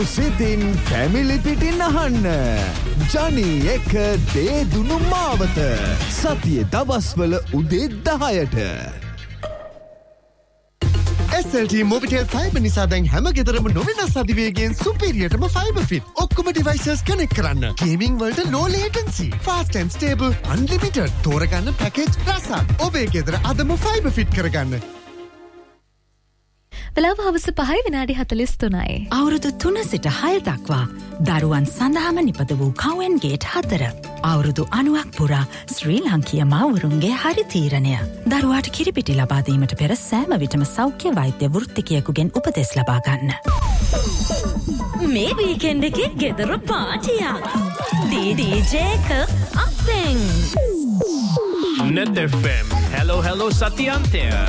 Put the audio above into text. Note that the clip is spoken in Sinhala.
සිතින් ෆැමිලි පිටින් අහන්න. ජනී එක දේදුණු මාවත. සතියේ දවස්වල උදේ 10ට. SLT Mobitel Fiber නිසා දැන් හැම ගෙදරම නොවෙනස් අධිවේගයෙන් සුපීරියර්ටම ෆයිබර් ෆිට. ඔක්කොම ඩිවයිසස් කනෙක්ට් කරන්න. ගේමින් වලට low latency, fast and stable, unlimited. තෝරගන්න පැකේජ් රසක්. ඔබේ ගෙදර අදම ෆයිබර් ෆිට කරගන්න. වෙලාව හවස 5:43. අවුරුදු 3 සිට 6 දක්වා දරුවන් සඳහාම නිපද වූ කවෙන් ගේට් 4. අවුරුදු 90ක් පුරා ශ්‍රී ලාංකීය මව්වරුන්ගේ හරි තීරණය. දරුවාට කිරිපිටි ලබා දීමට පෙර සෑම විටම සෞඛ්‍ය වෛද්‍ය වෘත්තිකයෙකුගෙන් උපදෙස් ලබා ගන්න. මේ වීකෙන්ඩ් එකේ ගෙදර පාටියක්. DJ එක අපෙන්. Net FM. Hello Satyantya.